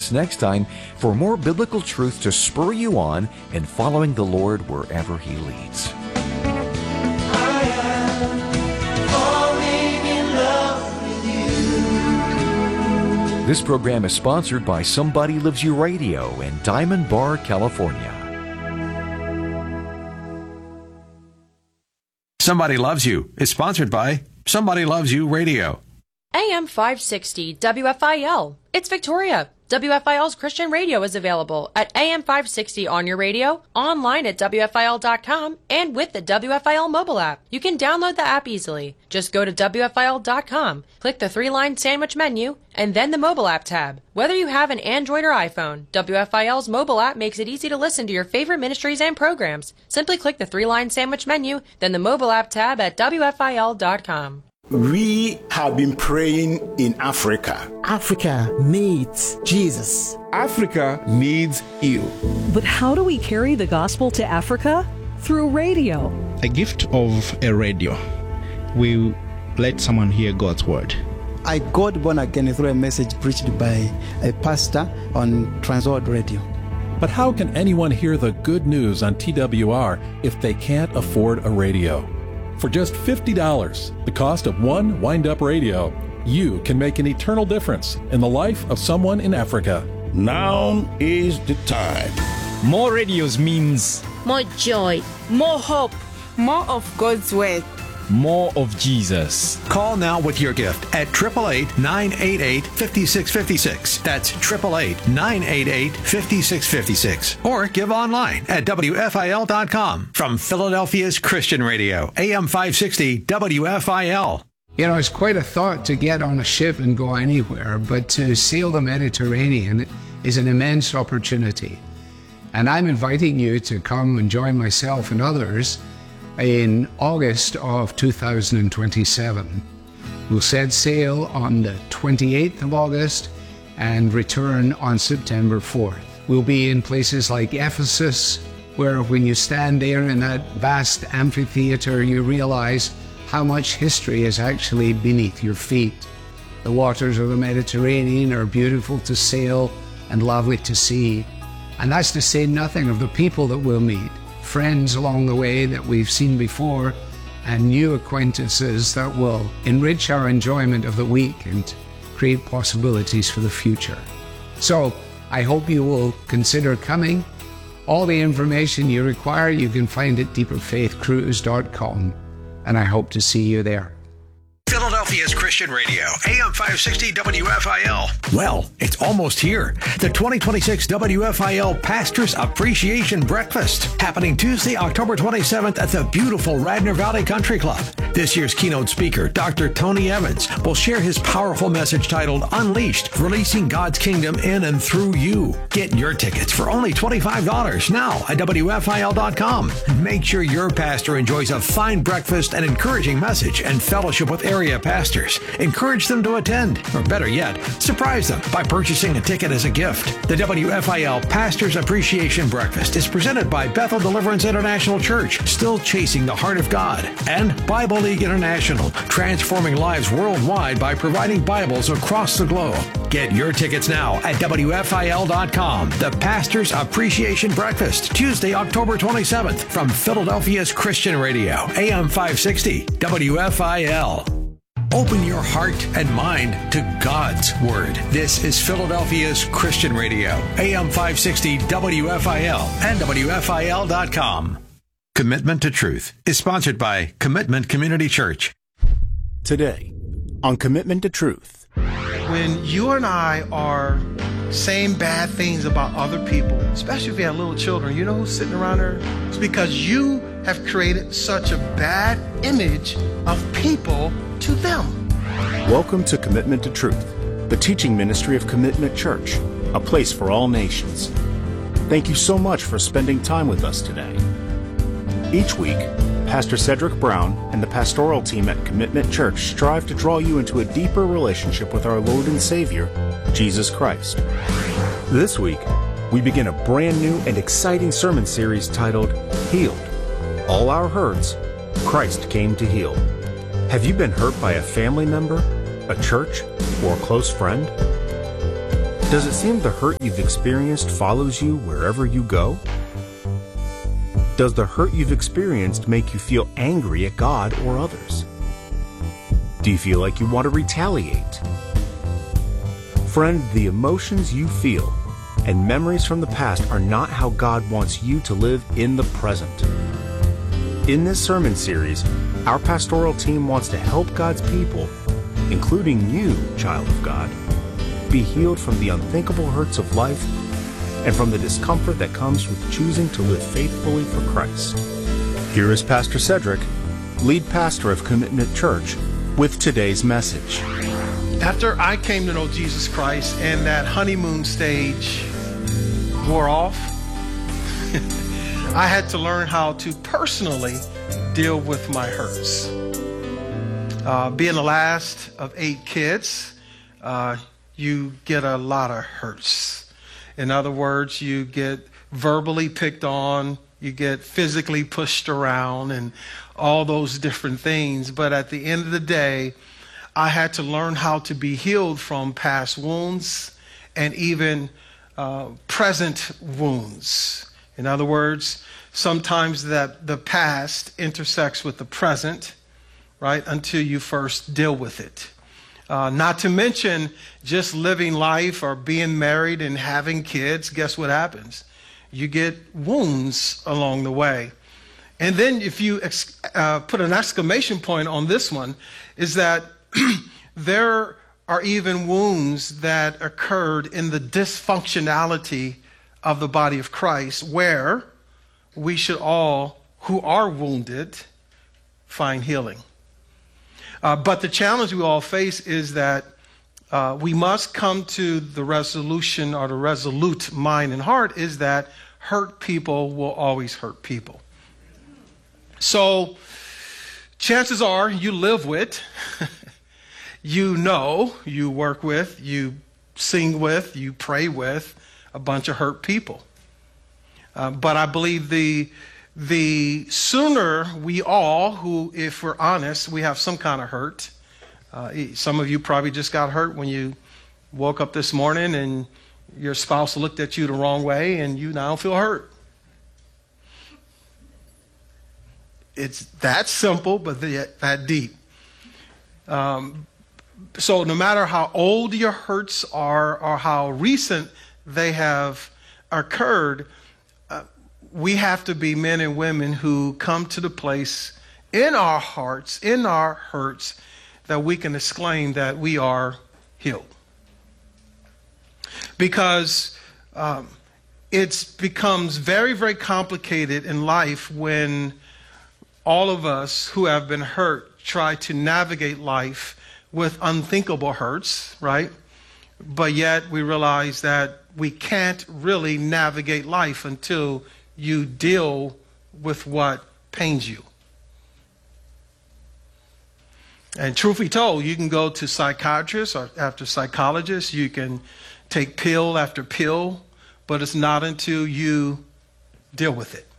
us next time for more biblical truth to spur you on in following the Lord wherever He leads. This program is sponsored by Somebody Loves You Radio in Diamond Bar, California. Somebody Loves You is sponsored by Somebody Loves You Radio. AM 560 WFIL. It's Victoria. WFIL's Christian radio is available at AM 560 on your radio, online at WFIL.com, and with the WFIL mobile app. You can download the app easily. Just go to WFIL.com, click the 3-line sandwich menu, and then the mobile app tab. Whether you have an Android or iPhone, WFIL's mobile app makes it easy to listen to your favorite ministries and programs. Simply click the 3-line sandwich menu, then the mobile app tab at WFIL.com. We have been praying in Africa. Africa needs Jesus. Africa needs you. But how do we carry the gospel to Africa? Through radio. A gift of a radio will let someone hear God's word. I got born again through a message preached by a pastor on Transworld Radio. But how can anyone hear the good news on TWR if they can't afford a radio? For just $50, the cost of one wind-up radio, you can make an eternal difference in the life of someone in Africa. Now is the time. More radios means more joy, more hope, more of God's word, more of Jesus. Call now with your gift at 888-988-5656. That's 888-988-5656. Or give online at WFIL.com. From Philadelphia's Christian Radio, AM 560 WFIL. You know, it's quite a thought to get on a ship and go anywhere, but to sail the Mediterranean is an immense opportunity. And I'm inviting you to come and join myself and others in August of 2027. We'll set sail on the 28th of August and return on September 4th. We'll be in places like Ephesus, where when you stand there in that vast amphitheater, you realize how much history is actually beneath your feet. The waters of the Mediterranean are beautiful to sail and lovely to see. And that's to say nothing of the people that we'll meet. Friends along the way that we've seen before, and new acquaintances that will enrich our enjoyment of the week and create possibilities for the future. So I hope you will consider coming. All the information you require you can find at deeperfaithcruise.com, and I hope to see you there. Philadelphia's Christian Radio, AM 560 WFIL. Well, it's almost here. The 2026 WFIL Pastors Appreciation Breakfast, happening Tuesday, October 27th at the beautiful Radnor Valley Country Club. This year's keynote speaker, Dr. Tony Evans, will share his powerful message titled Unleashed, Releasing God's Kingdom in and Through You. Get your tickets for only $25 now at WFIL.com. Make sure your pastor enjoys a fine breakfast, an encouraging message, and fellowship with area pastors. Encourage them to attend, or better yet, surprise them by purchasing a ticket as a gift. The WFIL Pastors Appreciation Breakfast is presented by Bethel Deliverance International Church, still chasing the heart of God, and Bible League International, transforming lives worldwide by providing Bibles across the globe. Get your tickets now at WFIL.com. The Pastors Appreciation Breakfast, Tuesday, October 27th, from Philadelphia's Christian Radio, AM 560 WFIL. Open your heart and mind to God's Word. This is Philadelphia's Christian Radio, AM 560 WFIL and WFIL.com. Commitment to Truth is sponsored by Commitment Community Church. Today, on Commitment to Truth. When you and I are saying bad things about other people, especially if you have little children, you know who's sitting around there? It's because you have created such a bad image of people to them. Welcome to Commitment to Truth, the teaching ministry of Commitment Church, a place for all nations. Thank you so much for spending time with us today. Each week, Pastor Cedric Brown and the pastoral team at Commitment Church strive to draw you into a deeper relationship with our Lord and Savior, Jesus Christ. This week, we begin a brand new and exciting sermon series titled Healed. All our hurts, Christ came to heal. Have you been hurt by a family member, a church, or a close friend? Does it seem the hurt you've experienced follows you wherever you go? Does the hurt you've experienced make you feel angry at God or others? Do you feel like you want to retaliate? Friend, the emotions you feel and memories from the past are not how God wants you to live in the present. In this sermon series, our pastoral team wants to help God's people, including you, child of God, be healed from the unthinkable hurts of life and from the discomfort that comes with choosing to live faithfully for Christ. Here is Pastor Cedric, lead pastor of Commitment Church, with today's message. After I came to know Jesus Christ and that honeymoon stage wore off, I had to learn how to personally deal with my hurts. Being the last of 8 kids, you get a lot of hurts. In other words, you get verbally picked on, you get physically pushed around, and all those different things. But at the end of the day, I had to learn how to be healed from past wounds and even present wounds. In other words, sometimes that the past intersects with the present, right, until you first deal with it. Not to mention just living life or being married and having kids. Guess what happens? You get wounds along the way. And then if you put an exclamation point on this one, is that there are even wounds that occurred in the dysfunctionality of the body of Christ, where we should all, who are wounded, find healing. But the challenge we all face is that we must come to the resolution, or the resolute mind and heart, is that hurt people will always hurt people. So chances are you live with, you know, you work with, you sing with, you pray with a bunch of hurt people. But I believe the sooner we all, who, if we're honest, we have some kind of hurt. Some of you probably just got hurt when you woke up this morning and your spouse looked at you the wrong way and you now feel hurt. It's that simple, but that deep. So no matter how old your hurts are or how recent they have occurred, we have to be men and women who come to the place in our hearts, in our hurts, that we can exclaim that we are healed. Because it becomes very, very complicated in life when all of us who have been hurt try to navigate life with unthinkable hurts, right? But yet we realize that we can't really navigate life until you deal with what pains you. And truth be told, you can go to psychiatrists or after psychologists, you can take pill after pill, but it's not until you deal with it.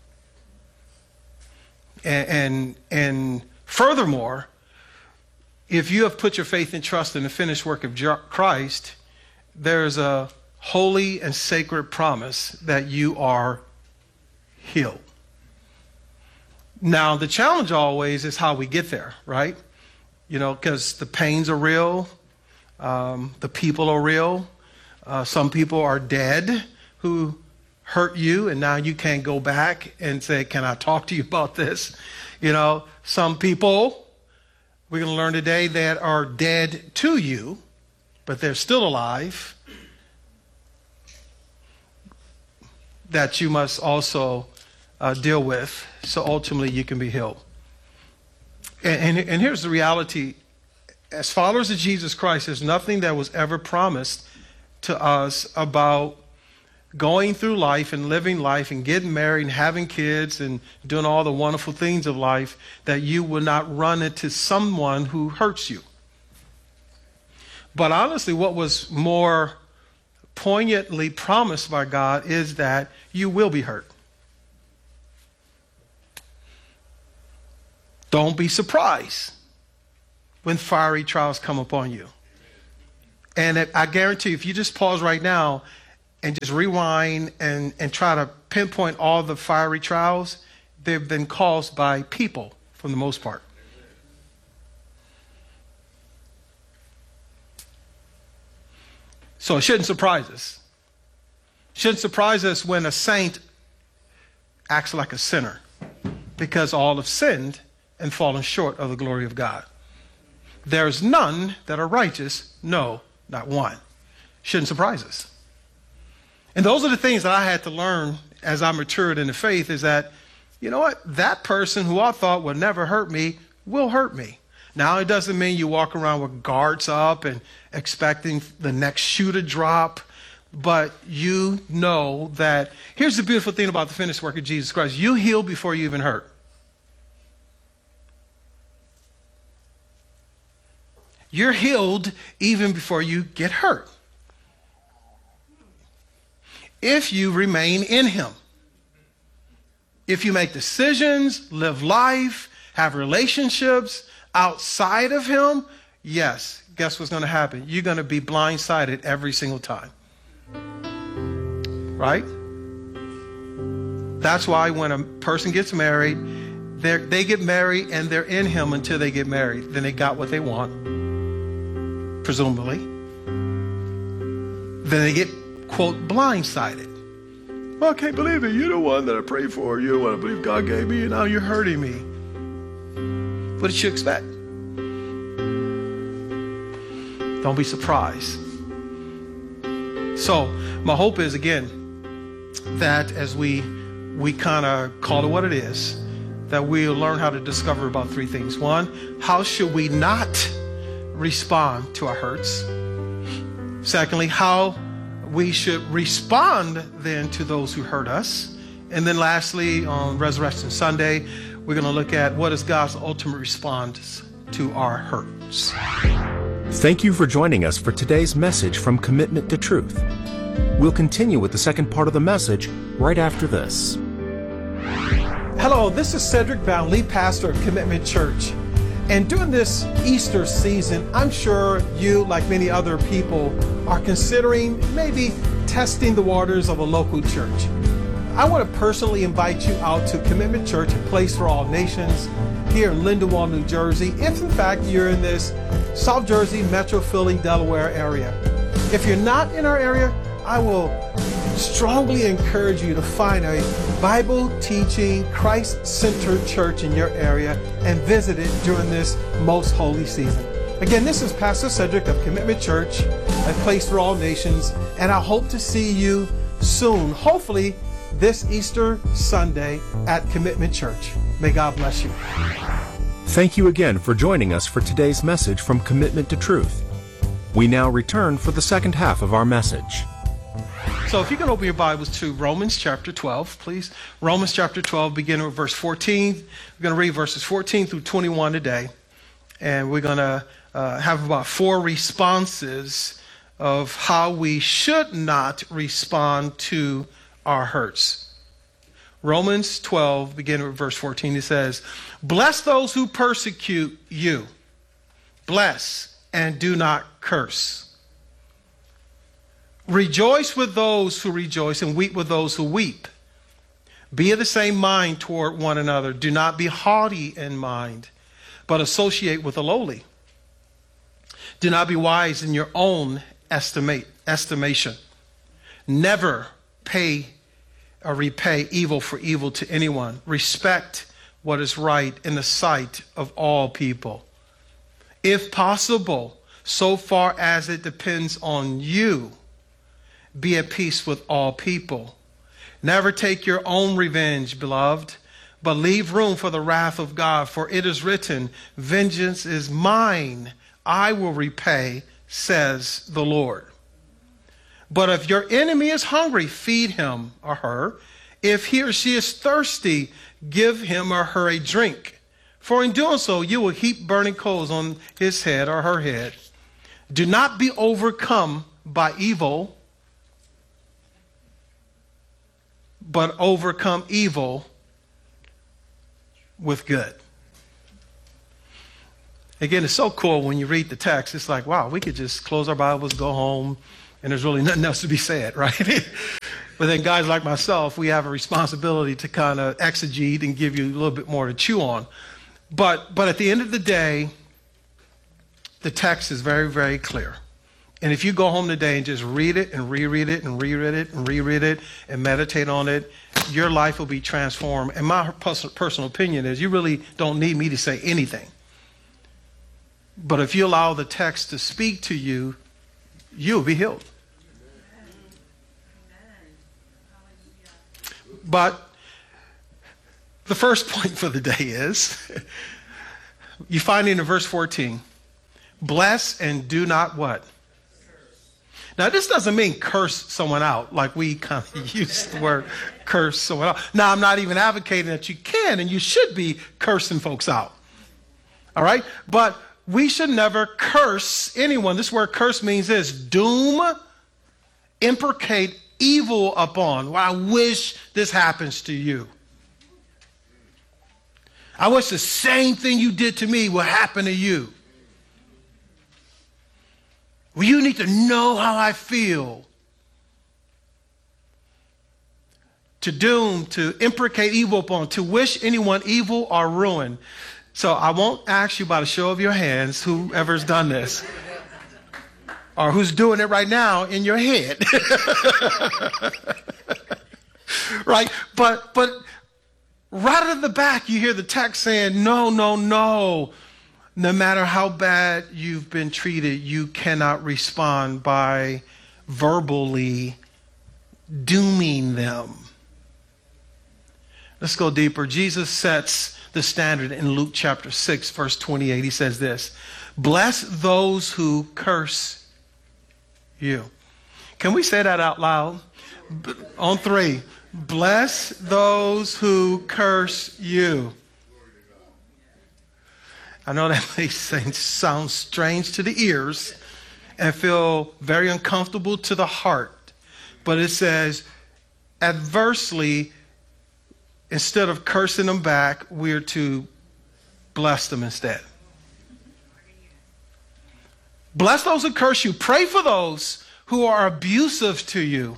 And furthermore, if you have put your faith and trust in the finished work of Christ, there's a holy and sacred promise that you are healed. Now, the challenge always is how we get there, right? You know, because the pains are real, the people are real. Some people are dead who hurt you, and now you can't go back and say, can I talk to you about this? You know, some people, we're going to learn today, that are dead to you, but they're still alive, that you must also deal with, so ultimately you can be healed. And here's the reality. As followers of Jesus Christ, there's nothing that was ever promised to us about going through life and living life and getting married and having kids and doing all the wonderful things of life that you will not run into someone who hurts you. But honestly, what was more poignantly promised by God is that you will be hurt. Don't be surprised when fiery trials come upon you. And I guarantee you, if you just pause right now and just rewind and try to pinpoint all the fiery trials, they've been caused by people for the most part. So it shouldn't surprise us. It shouldn't surprise us when a saint acts like a sinner, because all have sinned and fallen short of the glory of God. There's none that are righteous, no, not one. Shouldn't surprise us. And those are the things that I had to learn as I matured in the faith, is that, you know what, that person who I thought would never hurt me will hurt me. Now, it doesn't mean you walk around with guards up and expecting the next shoe to drop, but you know that, here's the beautiful thing about the finished work of Jesus Christ. You heal before you even hurt. You're healed even before you get hurt, if you remain in him. If you make decisions, live life, have relationships outside of him, yes, guess what's going to happen? You're going to be blindsided every single time. Right? That's why when a person gets married, they get married and they're in him until they get married. Then they got what they want, presumably. Then they get, quote, blindsided. Well, I can't believe it. You're the one that I prayed for. You're the one I believe God gave me, and now you're hurting me. What did you expect? Don't be surprised. So, my hope is, again, that as we kind of call it what it is, that we'll learn how to discover about three things. One, how should we not respond to our hurts? Secondly, how we should respond then to those who hurt us. And then lastly, on Resurrection Sunday, we're going to look at what is God's ultimate response to our hurts. Thank you for joining us for today's message from Commitment to Truth. We'll continue with the second part of the message right after this. Hello, this is Cedric Bound, lead pastor of Commitment Church. And during this Easter season, I'm sure you, like many other people, are considering maybe testing the waters of a local church. I want to personally invite you out to Commitment Church, a place for all nations, here in Lindenwold, New Jersey, if in fact you're in this South Jersey, Metro Philly, Delaware area. If you're not in our area, I will strongly encourage you to find a Bible-teaching, Christ-centered church in your area and visit it during this most holy season. Again, this is Pastor Cedric of Commitment Church, a place for all nations, and I hope to see you soon, hopefully this Easter Sunday at Commitment Church. May God bless you. Thank you again for joining us for today's message from Commitment to Truth. We now return for the second half of our message. So if you can open your Bibles to Romans chapter 12, please. Romans chapter 12, beginning with verse 14. We're going to read verses 14 through 21 today. And we're going to have about 4 responses of how we should not respond to our hurts. Romans 12, beginning with verse 14, it says, "Bless those who persecute you. Bless and do not curse. Rejoice with those who rejoice and weep with those who weep. Be of the same mind toward one another. Do not be haughty in mind, but associate with the lowly. Do not be wise in your own estimation. Never pay or repay evil for evil to anyone. Respect what is right in the sight of all people. If possible, so far as it depends on you, be at peace with all people. Never take your own revenge, beloved, but leave room for the wrath of God. For it is written, 'Vengeance is mine, I will repay, says the Lord.' But if your enemy is hungry, feed him or her. If he or she is thirsty, give him or her a drink. For in doing so, you will heap burning coals on his head or her head. Do not be overcome by evil, but overcome evil with good." Again, it's so cool when you read the text. It's like, wow, we could just close our Bibles, go home, and there's really nothing else to be said, right? But then guys like myself, we have a responsibility to kind of exegete and give you a little bit more to chew on. But at the end of the day, the text is very, very clear. And if you go home today and just read it and reread it and reread it and reread it and meditate on it, your life will be transformed. And my personal opinion is you really don't need me to say anything. But if you allow the text to speak to you, you'll be healed. But the first point for the day is, you find it in verse 14. Bless and do not what? Now, this doesn't mean curse someone out, like we kind of use the word curse someone out. Now, I'm not even advocating that you can and you should be cursing folks out. All right? But we should never curse anyone. This word curse means this: doom, imprecate evil upon. Well, I wish this happens to you. I wish the same thing you did to me will happen to you. Well, you need to know how I feel. To doom, to imprecate evil upon, to wish anyone evil or ruin. So I won't ask you by the show of your hands, whoever's done this, or who's doing it right now in your head. Right? But right out of the back, you hear the text saying, no, no, no. No matter how bad you've been treated, you cannot respond by verbally dooming them. Let's go deeper. Jesus sets the standard in Luke chapter 6, verse 28. He says this: bless those who curse you. Can we say that out loud? On 3. Bless those who curse you. I know that may sound strange to the ears and feel very uncomfortable to the heart. But it says, adversely, instead of cursing them back, we're to bless them instead. Bless those who curse you. Pray for those who are abusive to you.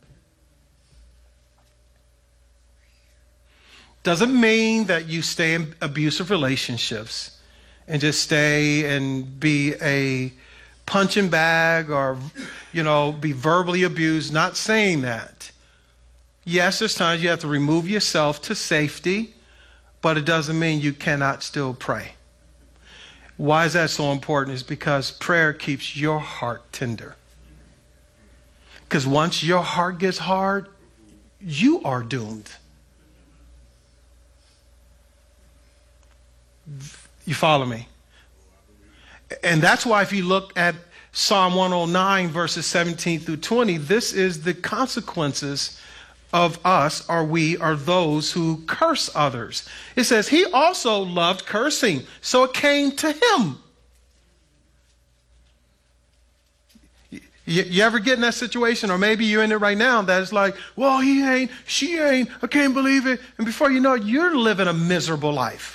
Doesn't mean that you stay in abusive relationships and just stay and be a punching bag or, be verbally abused. Not saying that. Yes, there's times you have to remove yourself to safety, but it doesn't mean you cannot still pray. Why is that so important? Is because prayer keeps your heart tender. Because once your heart gets hard, you are doomed. You follow me? And that's why if you look at Psalm 109, verses 17 through 20, this is the consequences of us, or we, are those who curse others. It says, he also loved cursing, so it came to him. You ever get in that situation, or maybe you're in it right now, that it's like, well, he ain't, she ain't, I can't believe it. And before you know it, you're living a miserable life.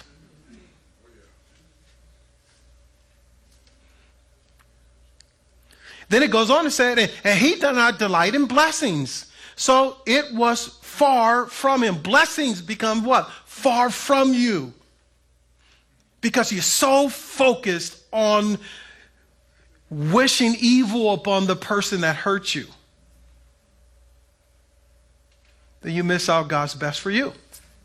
Then it goes on to say, and he did not delight in blessings. So it was far from him. Blessings become what? Far from you. Because you're so focused on wishing evil upon the person that hurt you, then you miss out God's best for you.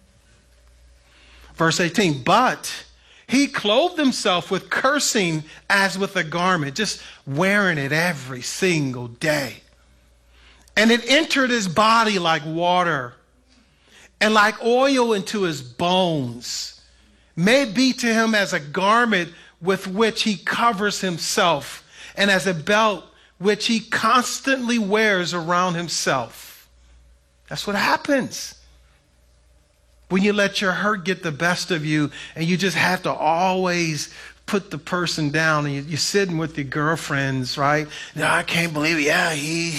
Verse 18, but he clothed himself with cursing as with a garment, just wearing it every single day. And it entered his body like water and like oil into his bones. May it be to him as a garment with which he covers himself, and as a belt which he constantly wears around himself. That's what happens when you let your hurt get the best of you, and you just have to always put the person down, and you're sitting with your girlfriends, right? No, I can't believe it. Yeah,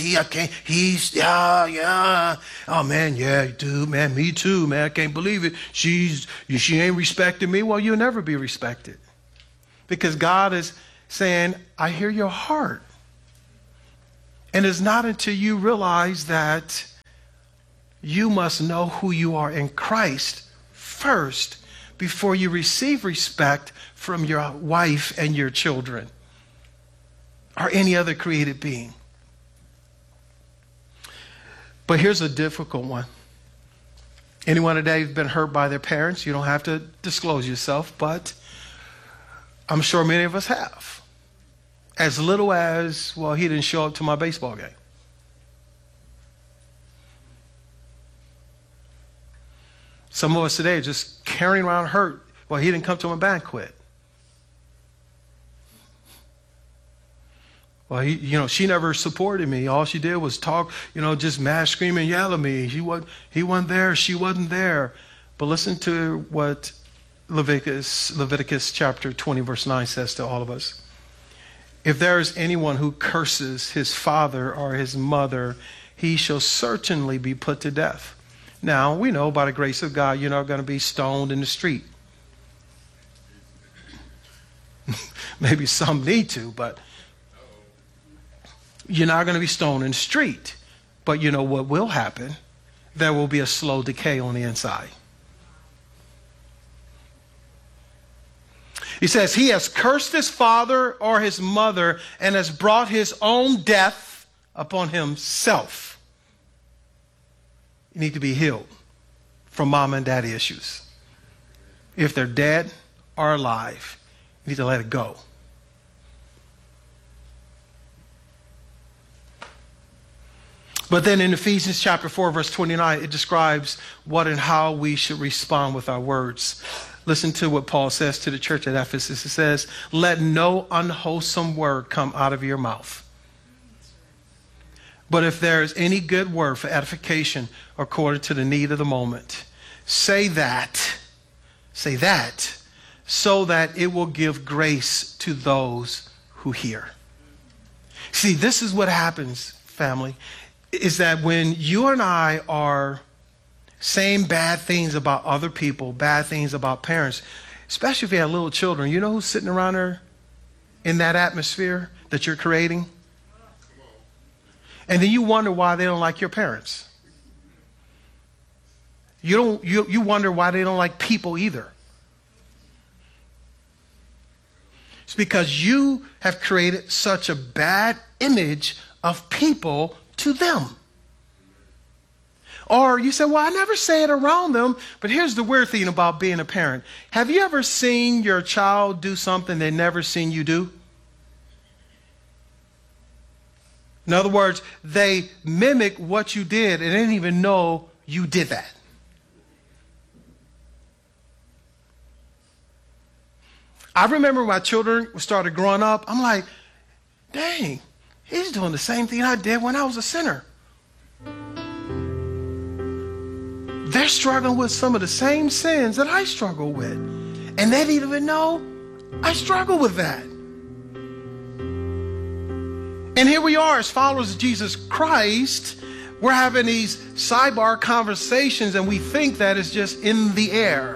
yeah. Oh man, yeah, dude, man, me too, man. I can't believe it. She ain't respecting me. Well, you'll never be respected. Because God is saying, I hear your heart. And it's not until you realize that you must know who you are in Christ first before you receive respect from your wife and your children or any other created being. But here's a difficult one. Anyone today who's been hurt by their parents, you don't have to disclose yourself, but I'm sure many of us have. As little as, well, he didn't show up to my baseball game. Some of us today are just carrying around hurt. Well, he didn't come to my banquet. Well, she never supported me. All she did was talk, just mash, scream, and yell at me. He wasn't there. She wasn't there. But listen to what Leviticus chapter 20, verse 9 says to all of us. If there is anyone who curses his father or his mother, he shall certainly be put to death. Now, we know by the grace of God, you're not going to be stoned in the street. Maybe some need to, but you're not going to be stoned in the street. But you know what will happen? There will be a slow decay on the inside. He says, he has cursed his father or his mother and has brought his own death upon himself. You need to be healed from mom and daddy issues. If they're dead or alive, you need to let it go. But then in Ephesians chapter 4, verse 29, it describes what and how we should respond with our words. Listen to what Paul says to the church at Ephesus. It says, let no unwholesome word come out of your mouth. But if there is any good word for edification according to the need of the moment, say that, so that it will give grace to those who hear. See, this is what happens, family, is that when you and I are saying bad things about other people, bad things about parents, especially if you have little children, you know who's sitting around there in that atmosphere that you're creating? And then you wonder why they don't like your parents. You wonder why they don't like people either. It's because you have created such a bad image of people to them. Or you say, well, I never say it around them. But here's the weird thing about being a parent. Have you ever seen your child do something they've never seen you do? In other words, they mimic what you did and they didn't even know you did that. I remember my children started growing up. I'm like, dang, he's doing the same thing I did when I was a sinner. They're struggling with some of the same sins that I struggle with. And they didn't even know I struggle with that. And here we are as followers of Jesus Christ. We're having these sidebar conversations and we think that it's just in the air.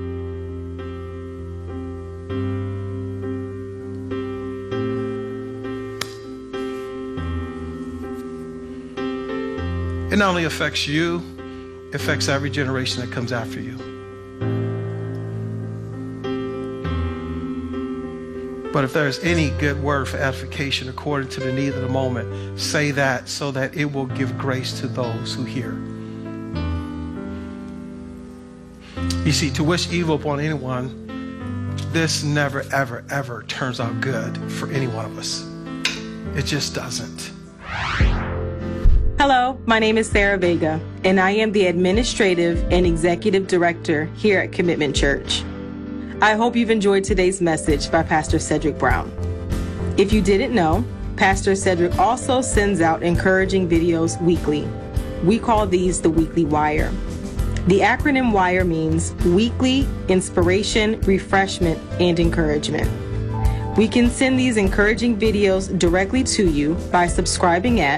It not only affects you, it affects every generation that comes after you. But if there's any good word for edification according to the need of the moment, say that so that it will give grace to those who hear. You see, to wish evil upon anyone, this never, ever, ever turns out good for any one of us. It just doesn't. Hello, my name is Sarah Vega, and I am the Administrative and Executive Director here at Commitment Church. I hope you've enjoyed today's message by Pastor Cedric Brown. If you didn't know, Pastor Cedric also sends out encouraging videos weekly. We call these the Weekly Wire. The acronym WIRE means Weekly Inspiration, Refreshment, and Encouragement. We can send these encouraging videos directly to you by subscribing at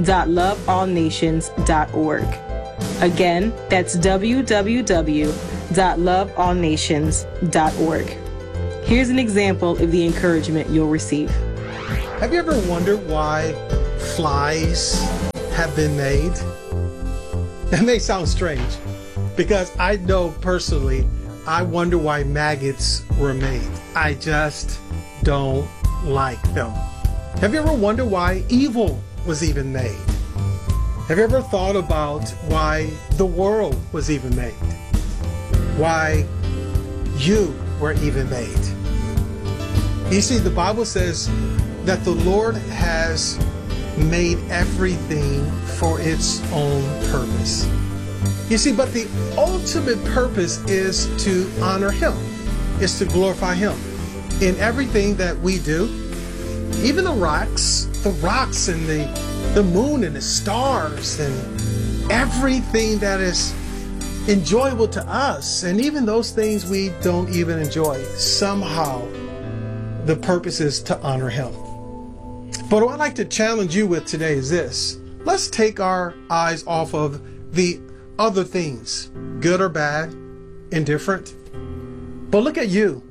www.loveallnations.org. Again, that's www.loveallnations.org. www.loveallnations.org. Here's an example of the encouragement you'll receive. Have you ever wondered why flies have been made? That may sound strange, because I know personally, I wonder why maggots were made. I just don't like them. Have you ever wondered why evil was even made? Have you ever thought about why the world was even made? Why you were even made? You see, the Bible says that the Lord has made everything for its own purpose. You see, but the ultimate purpose is to honor Him, is to glorify Him. In everything that we do, even the rocks and the moon and the stars and everything that is enjoyable to us, and even those things we don't even enjoy, somehow the purpose is to honor Him. But what I'd like to challenge you with today is this. Let's take our eyes off of the other things, good or bad, indifferent. But look at you.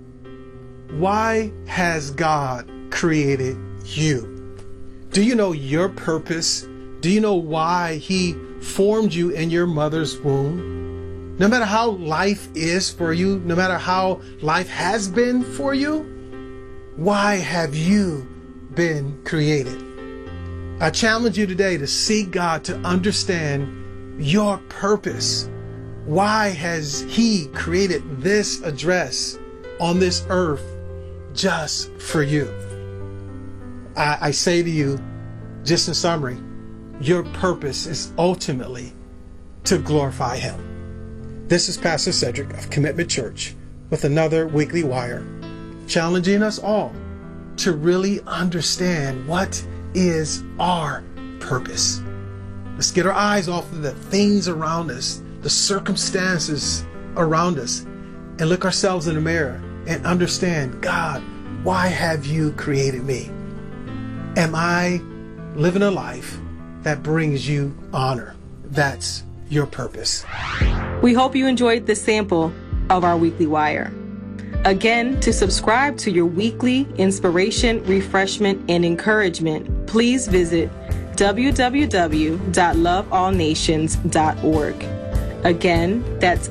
Why has God created you? Do you know your purpose? Do you know why He formed you in your mother's womb? No matter how life is for you, no matter how life has been for you, why have you been created? I challenge you today to seek God to understand your purpose. Why has He created this address on this earth just for you? I say to you, just in summary, your purpose is ultimately to glorify Him. This is Pastor Cedric of Commitment Church with another Weekly Wire, challenging us all to really understand what is our purpose. Let's get our eyes off of the things around us, the circumstances around us, and look ourselves in the mirror and understand, God, why have you created me? Am I living a life that brings you honor? That's your purpose. We hope you enjoyed this sample of our Weekly Wire. Again, to subscribe to your weekly inspiration, refreshment, and encouragement, please visit www.loveallnations.org. Again, that's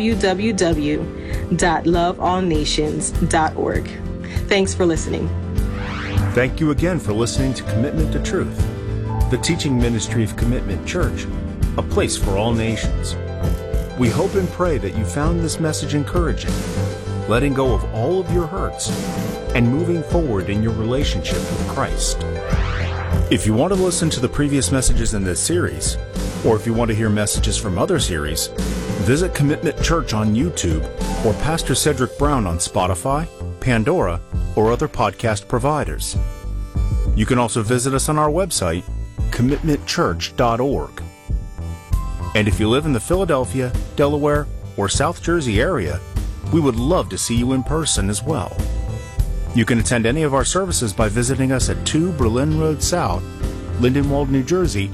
www.loveallnations.org. Thanks for listening. Thank you again for listening to Commitment to Truth, the teaching ministry of Commitment Church, a place for all nations. We hope and pray that you found this message encouraging, letting go of all of your hurts, and moving forward in your relationship with Christ. If you want to listen to the previous messages in this series, or if you want to hear messages from other series, visit Commitment Church on YouTube or Pastor Cedric Brown on Spotify, Pandora, or other podcast providers. You can also visit us on our website, commitmentchurch.org. And if you live in the Philadelphia, Delaware, or South Jersey area, we would love to see you in person as well. You can attend any of our services by visiting us at 2 Berlin Road South, Lindenwold, New Jersey,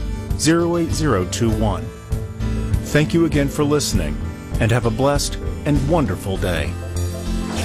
08021. Thank you again for listening, and have a blessed and wonderful day.